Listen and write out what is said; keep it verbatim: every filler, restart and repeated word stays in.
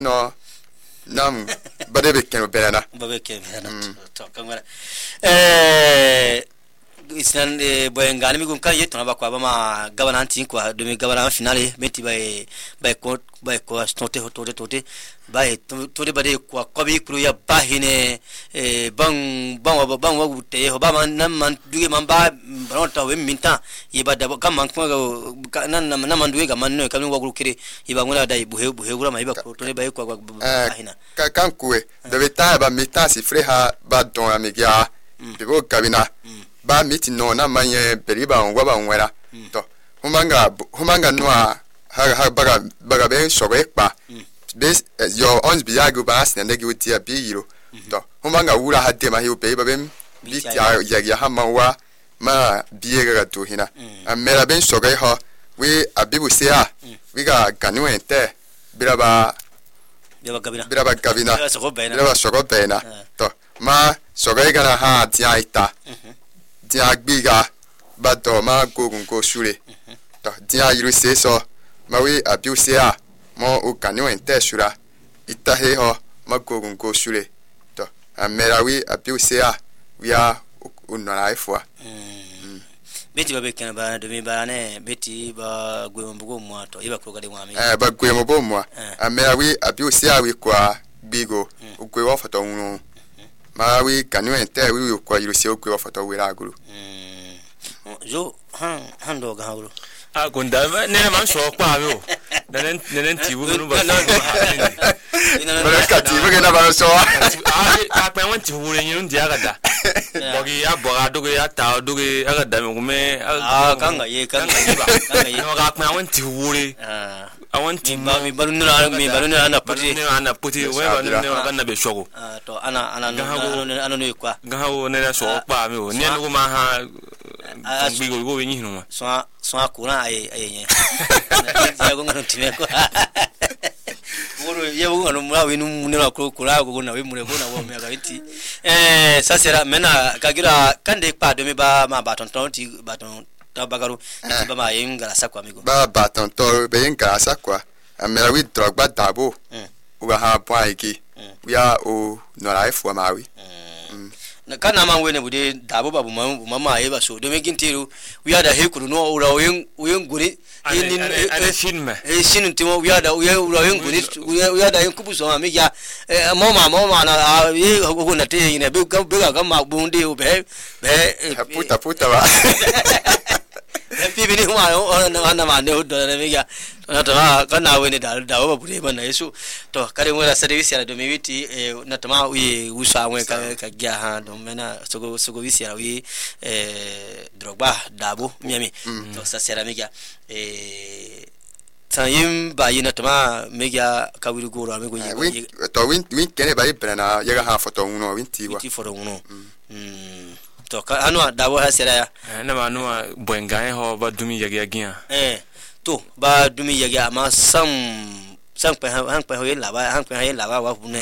no nam bade be ken berana babe ke berana to kamera eh isnan boyangani mi gun kan yeto na bakwa bama gabana antin kwa domi gabana finale meti bay bay ko bay ko stote hotote tote bay tote bade kwa kobi kru ya bahine bang bang bang wa gute ho ba man man duge man ba bronta we minta yiba da kam man ko nan nan man duge ga man no kam wa gru kire yiba ngula dai buhe buhe gura ma yiba ko tote bay kwa bahina ka kan kuwe de beta ba mita si freha ba don amigia bibo kabina ba miti no na manye beriba ngwa ba nwera to humanga humanga no ha ha baga baga be sobe pa bes yo ons biago ba asne ndegi uti abi yiro to humanga wura hade ma hiu be ba ben bi ya ya ya hamawa ma biega ga to hina amera ben sobe ho we abibu sia we ga kanu ente biraba biraba biraba kabina biraba sogo bena biraba sogo bena to ma sobe ga ha tia ita dia gbiga bato ma gogun go sure to dia yiru se so ma we abiuse a mo o kanu ente sura ita he ho ma gogun go sure to amera we abiuse a we a unora ifwa beti babe kana ba de mi ba ne beti ba gwemo bugo mo to iba ko ga de mwami eh ba gwemo bo mo amera we abiuse a we kwa bigo o gwewo foto unu ma we kanu ente we kwa yiru se o gwewo foto we ra guru jo han han do ga guru a gonda ne man so kwa mi o ne ne tibu no ba bara ka tibu ke na ba so a a pa wan tibu re yin dia ga da bogi ya boga do ya ta do ga da mi me a kanga ye kanga ye ba kanga ye no ga pa wan tibu re ah I want to ba mi baru na mi baru na na puti na puti we ba ne ga na be shogo ah to ana ana ana ana no kwa ga ha ne na so pa mi o ne no ma ha bi go go yin no so so akuna ai ai yen ya go ngano time ko moro ye go ngano mwa we nu ne la ko kura go na we mure go na wo me ga iti eh sasera mena kagira kande pa do mi ba ma ba ton ton ti ba ton ta bagaru ba ma yenga sakwa amigo ba ba ton to be yenga sakwa amera wi drogba dabo uga ha bwa iki ya o no life wa mawi na kana man wene bude dabo babu mama ayi ba so do me gintiru wi ada he kuru no ura oyen oyen guri yin ane shinme e shin timo wi ada ura oyen guri wi ada yin kubu so ma mi ya mama mama na ye go na te ine be ga be ga ma bunde o be be puta puta ba happy bini ma na na ma ne do na mi ya na ta kana wene da da ba bude ba na yesu to kare mu da service ya do mi witi na ta ma wi usa we ka ka gya ha do mena sogo sogo wisi ya wi eh drogba dabo miami to sa sera mi ya eh tayim ba yina ta ma mi ya ka wi go ro mi go yi to win win kene ba ibena ya ga ha foto uno win ti wa ti foto uno mm to ka anu dabo ha sera ya na ma no boengan ho ba dumi ya ya gya eh to ba dumi ya ya ma sam sang pe hang pe ho yin la ba hang pe yin la ba wa